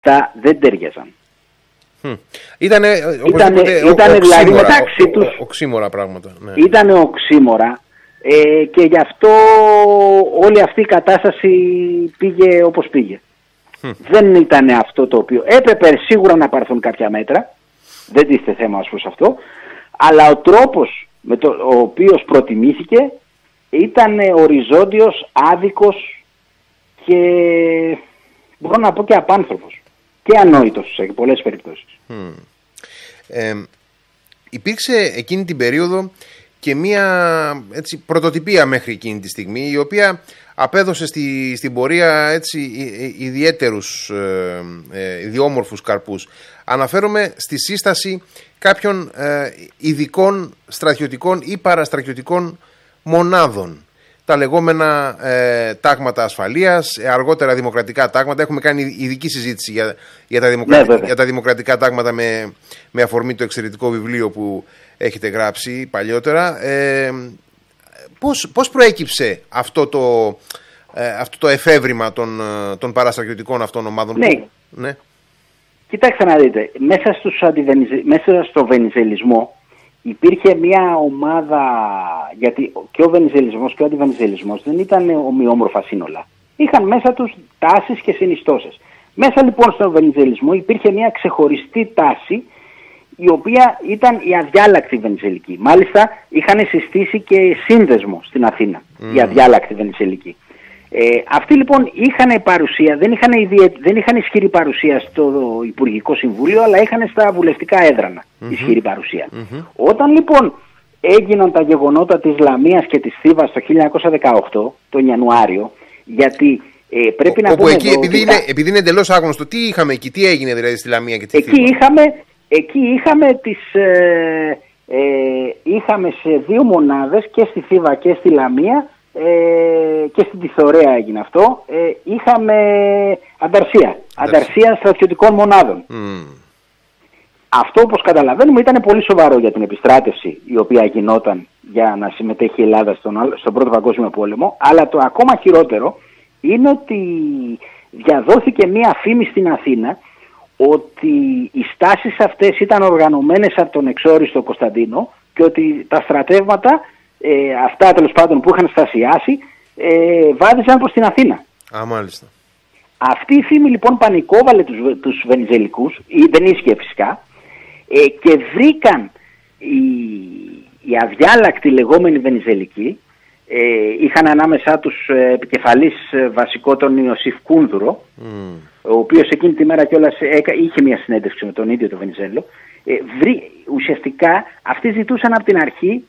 αυτά δεν τέριαζαν. Ήτανε δηλαδή μεταξύ τους οξύμορα πράγματα. Ναι. Ήτανε οξύμορα και γι' αυτό όλη αυτή η κατάσταση πήγε όπως πήγε. Δεν ήταν αυτό το οποίο έπρεπε σίγουρα να πάρθουν κάποια μέτρα, δεν τίθεται θέμα ως προς αυτό, αλλά ο τρόπος με ο οποίος προτιμήθηκε ήταν οριζόντιος, άδικος και μπορώ να πω και απάνθρωπος και ανόητος σε πολλές περιπτώσεις. Υπήρξε εκείνη την περίοδο και μία πρωτοτυπία μέχρι εκείνη τη στιγμή, η οποία απέδωσε στην πορεία ιδιαίτερους ιδιόμορφους καρπούς. Αναφέρομαι στη σύσταση κάποιων ειδικών στρατιωτικών ή παραστρατιωτικών μονάδων. Τα λεγόμενα τάγματα ασφαλείας, αργότερα δημοκρατικά τάγματα. Έχουμε κάνει ειδική συζήτηση για τα δημοκρατικά τάγματα με αφορμή το εξαιρετικό βιβλίο που έχετε γράψει παλιότερα. Πώς προέκυψε αυτό το εφεύρημα των παραστρατιωτικών αυτών ομάδων? Ναι. Κοιτάξτε να δείτε, μέσα στο βενιζελισμό υπήρχε μια ομάδα, γιατί και ο βενιζελισμός και ο αντιβενιζελισμός δεν ήταν ομοιόμορφα σύνολα. Είχαν μέσα τους τάσεις και συνιστώσεις. Μέσα λοιπόν στο βενιζελισμό υπήρχε μια ξεχωριστή τάση, η οποία ήταν η αδιάλακτη βενιζελική. Μάλιστα είχαν συστήσει και σύνδεσμο στην Αθήνα, η αδιάλακτη βενιζελική. Αυτοί λοιπόν είχαν παρουσία, δεν είχαν ισχυρή παρουσία στο Υπουργικό Συμβούλιο, αλλά είχαν στα βουλευτικά έδρανα ισχυρή παρουσία. Όταν λοιπόν έγιναν τα γεγονότα της Λαμίας και της Θήβας το 1918, τον Ιανουάριο, γιατί πρέπει να πούμε εκεί, επειδή είναι εντελώς άγνωστο, τι είχαμε εκεί, τι έγινε δηλαδή στη Λαμία και τη Θήβα? Εκεί είχαμε σε δύο μονάδες, και στη Θήβα και στη Λαμία, και στην Τιθωρέα έγινε αυτό, είχαμε ανταρσία στρατιωτικών μονάδων. Αυτό, όπως καταλαβαίνουμε, ήταν πολύ σοβαρό για την επιστράτευση η οποία γινόταν για να συμμετέχει η Ελλάδα στον Πρώτο Παγκόσμιο Πόλεμο, αλλά το ακόμα χειρότερο είναι ότι διαδόθηκε μία φήμη στην Αθήνα ότι οι στάσεις αυτές ήταν οργανωμένες από τον εξόριστο Κωνσταντίνο και ότι τα στρατεύματα αυτά τέλος πάντων που είχαν στασιάσει βάδιζαν προς την Αθήνα. Μάλιστα. Αυτή η φήμη λοιπόν πανικόβαλε τους βενιζελικούς, δεν ίσχυε φυσικά, και βρήκαν οι αδιάλακτοι λεγόμενοι βενιζελικοί, είχαν ανάμεσά τους επικεφαλής βασικό τον Ιωσήφ Κούνδουρο, ο οποίος εκείνη τη μέρα κιόλας είχε μια συνέντευξη με τον ίδιο τον Βενιζέλο. Ουσιαστικά αυτοί ζητούσαν από την αρχή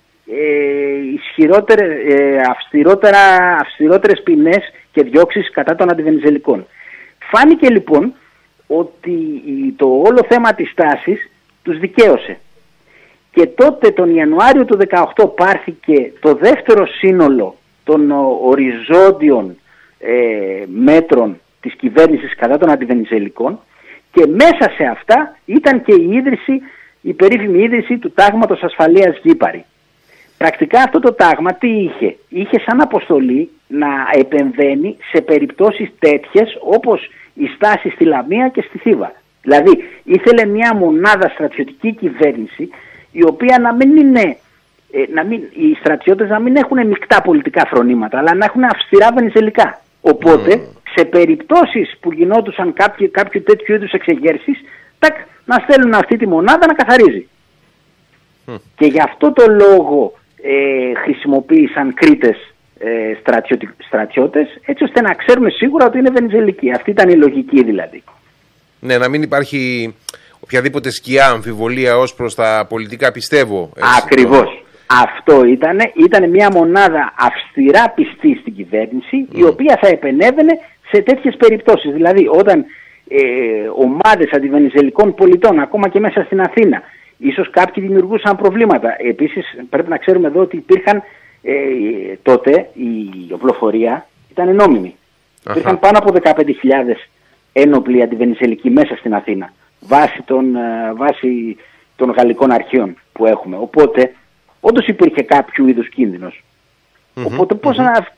αυστηρότερες ποινές και διώξεις κατά των αντιβενιζελικών. Φάνηκε λοιπόν ότι το όλο θέμα της τάσης τους δικαίωσε. Και τότε τον Ιανουάριο του 2018 πάρθηκε το δεύτερο σύνολο των οριζόντιων μέτρων της κυβέρνησης κατά των αντιβενιζελικών, και μέσα σε αυτά ήταν και η περίφημη ίδρυση του Τάγματος Ασφαλείας Γήπαρη. Πρακτικά αυτό το τάγμα τι είχε? Είχε σαν αποστολή να επεμβαίνει σε περιπτώσεις τέτοιες όπως η στάση στη Λαμία και στη Θήβα. Δηλαδή ήθελε μια μονάδα στρατιωτική κυβέρνηση, η οποία να μην είναι, οι στρατιώτες να μην έχουν μεικτά πολιτικά φρονήματα, αλλά να έχουν αυστηρά βενιζελικά. Οπότε σε περιπτώσεις που γινόντουσαν κάποιο τέτοιου είδους εξεγέρσεις, να στέλνουν αυτή τη μονάδα να καθαρίζει. Και γι' αυτό το λόγο χρησιμοποίησαν Κρήτες στρατιώτες, έτσι ώστε να ξέρουμε σίγουρα ότι είναι βενιζελικοί. Αυτή ήταν η λογική δηλαδή. Ναι, να μην υπάρχει οποιαδήποτε σκιά αμφιβολία ως προς τα πολιτικά, πιστεύω. Ακριβώς. Αυτό ήταν μια μονάδα αυστηρά πιστή στην κυβέρνηση, η οποία θα επενέβαινε σε τέτοιες περιπτώσεις. Δηλαδή όταν ομάδες αντιβενιζελικών πολιτών, ακόμα και μέσα στην Αθήνα, ίσως κάποιοι δημιουργούσαν προβλήματα. Επίσης πρέπει να ξέρουμε εδώ ότι υπήρχαν τότε η οπλοφορία ήταν νόμιμη. Υπήρχαν πάνω από 15.000 ένοπλοι αντιβενιζελικοί μέσα στην Αθήνα, βάσει των γαλλικών αρχείων που έχουμε. Οπότε όντως υπήρχε κάποιο είδους κίνδυνος. Οπότε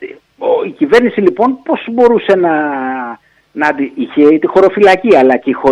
η κυβέρνηση λοιπόν πώς μπορούσε να είχε τη χωροφυλακή, αλλά και